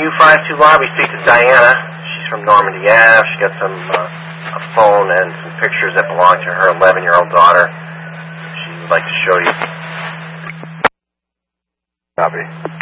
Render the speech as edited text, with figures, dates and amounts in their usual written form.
U52 lobby. Speak to Diana. She's from Normandy Ave. She got some a phone and some pictures that belong to her 11-year-old daughter. She would like to show you. Copy.